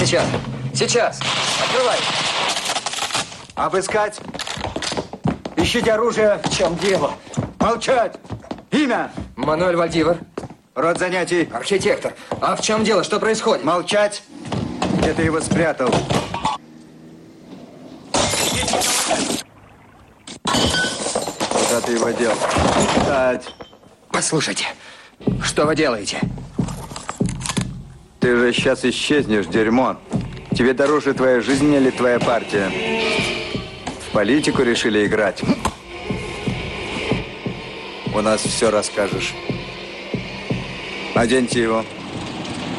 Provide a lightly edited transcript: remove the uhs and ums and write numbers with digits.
Сейчас. Сейчас. Открывай. Обыскать. Ищите оружие. В чем дело? Молчать. Имя. Мануэль Вальдивар. Род занятий. Архитектор. А в чем дело? Что происходит? Молчать. Где ты его спрятал? Куда ты его дел? Встать. Послушайте, что вы делаете? Ты же сейчас исчезнешь, дерьмо. Тебе дороже твоя жизнь или твоя партия? В политику решили играть? У нас все расскажешь. Оденьте его.